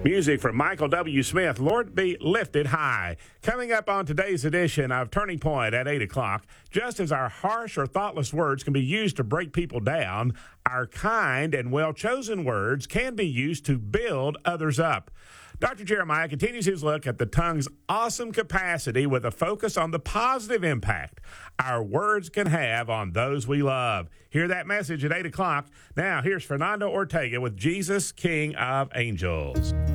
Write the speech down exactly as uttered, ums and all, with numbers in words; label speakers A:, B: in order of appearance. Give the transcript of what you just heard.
A: Music from Michael W. Smith, Lord Be Lifted High. Coming up on today's edition of Turning Point at eight o'clock, just as our harsh or thoughtless words can be used to break people down, our kind and well-chosen words can be used to build others up. Doctor Jeremiah continues his look at the tongue's awesome capacity with a focus on the positive impact our words can have on those we love. Hear that message at eight o'clock. Now, here's Fernando Ortega with Jesus, King of Angels.